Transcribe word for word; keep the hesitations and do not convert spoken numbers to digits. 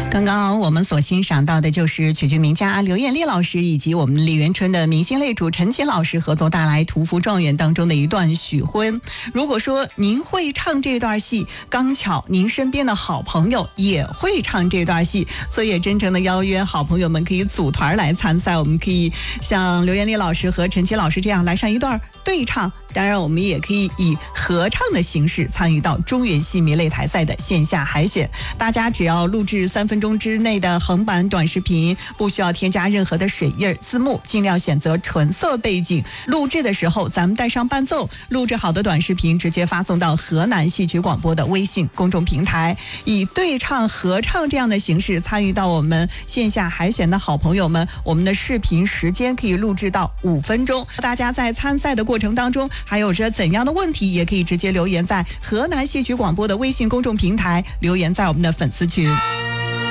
刚刚我们所欣赏到的就是曲剧名家刘艳丽老师以及我们李元春的明星擂主陈奇老师合作带来《屠夫状元》当中的一段许婚。如果说您会唱这段戏，刚巧您身边的好朋友也会唱这段戏，所以也真诚的邀约好朋友们可以组团来参赛。我们可以像刘艳丽老师和陈奇老师这样来上一段对唱，当然我们也可以以合唱的形式参与到中原戏迷擂台赛的线下海选。大家只要录制三分钟之内的横版短视频，不需要添加任何的水印字幕，尽量选择纯色背景。录制的时候咱们带上伴奏，录制好的短视频直接发送到河南戏曲广播的微信公众平台，以对唱合唱这样的形式参与到我们线下海选的好朋友们，我们的视频时间可以录制到五分钟。大家在参赛的过程当中还有着怎样的问题，也可以直接留言在河南戏曲广播的微信公众平台，留言在我们的粉丝群。